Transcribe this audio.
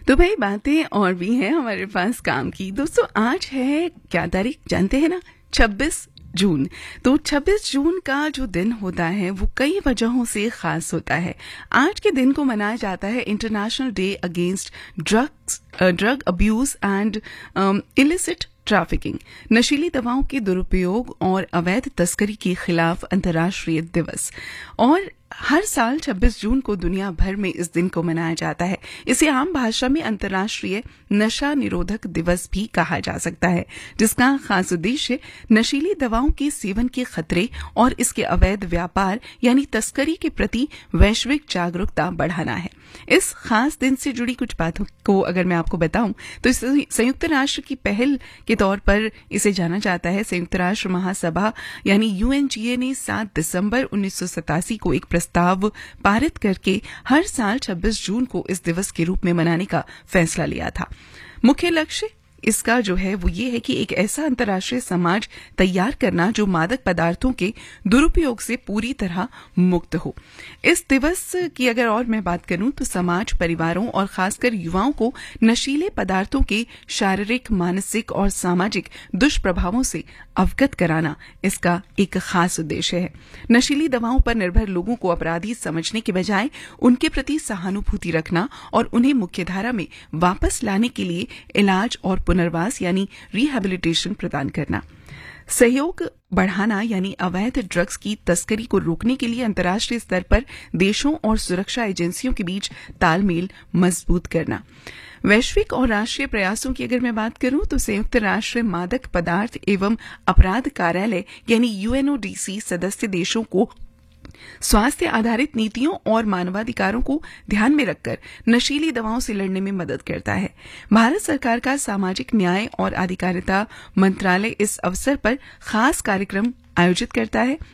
तो भाई बातें और भी हैं हमारे पास काम की। दोस्तों आज है क्या तारीख जानते हैं ना? 26 जून। तो 26 जून का जो दिन होता है वो कई वजहों से खास होता है। आज के दिन को मनाया जाता है international day against drug abuse and illicit trafficking, नशीली दवाओं के दुरुपयोग और अवैध तस्करी के खिलाफ अंतर्राष्ट्रीय दिवस। और हर साल 26 जून को दुनिया भर में इस दिन को मनाया जाता है। इसे आम भाषा में अंतर्राष्ट्रीय नशा निरोधक दिवस भी कहा जा सकता है, जिसका खास उद्देश्य नशीली दवाओं के सेवन के खतरे और इसके अवैध व्यापार यानी तस्करी के प्रति वैश्विक जागरूकता बढ़ाना है। इस खास दिन से जुड़ी कुछ बातों को अगर मैं आपको बताऊं तो संयुक्त राष्ट्र की पहल के तौर पर इसे जाना जाता है। संयुक्त राष्ट्र महासभा यानी यूएनजीए ने 7 दिसंबर 1987 को एक प्रस्ताव पारित करके हर साल 26 जून को इस दिवस के रूप में मनाने का फैसला लिया था। मुख्य लक्ष्य इसका जो है वो ये है कि एक ऐसा अंतर्राष्ट्रीय समाज तैयार करना जो मादक पदार्थों के दुरुपयोग से पूरी तरह मुक्त हो। इस दिवस की अगर और मैं बात करूं तो समाज, परिवारों और खासकर युवाओं को नशीले पदार्थों के शारीरिक, मानसिक और सामाजिक दुष्प्रभावों से अवगत कराना इसका एक खास उद्देश्य है। नशीली दवाओं पर निर्भर लोगों को अपराधी समझने के बजाय उनके प्रति सहानुभूति रखना और उन्हें मुख्यधारा में वापस लाने के लिए इलाज और पुनर्वास यानी रिहैबिलिटेशन प्रदान करना। सहयोग बढ़ाना यानी अवैध ड्रग्स की तस्करी को रोकने के लिए अंतर्राष्ट्रीय स्तर पर देशों और सुरक्षा एजेंसियों के बीच तालमेल मजबूत करना। वैश्विक और राष्ट्रीय प्रयासों की अगर मैं बात करूं तो संयुक्त राष्ट्र मादक पदार्थ एवं अपराध कार्यालय यानी यूएनओडीसी सदस्य देशों को स्वास्थ्य आधारित नीतियों और मानवाधिकारों को ध्यान में रखकर नशीली दवाओं से लड़ने में मदद करता है। भारत सरकार का सामाजिक न्याय और अधिकारिता मंत्रालय इस अवसर पर खास कार्यक्रम आयोजित करता है,